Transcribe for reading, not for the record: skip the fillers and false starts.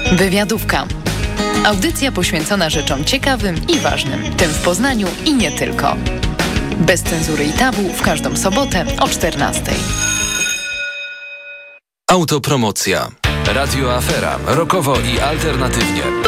Wywiadówka. Audycja poświęcona rzeczom ciekawym i ważnym, tym w Poznaniu i nie tylko. Bez cenzury i tabu w każdą sobotę o 14:00. Autopromocja. Radio Afera. Rokowo i alternatywnie.